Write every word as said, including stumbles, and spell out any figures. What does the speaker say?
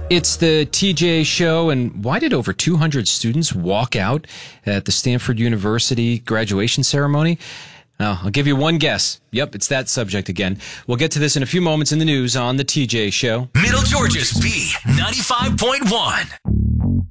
It's the T J Show, and why did over two hundred students walk out at the Stanford University graduation ceremony? Now, I'll give you one guess. Yep, it's that subject again. We'll get to this in a few moments in the news on the T J Show. Middle Georgia's B ninety-five point one.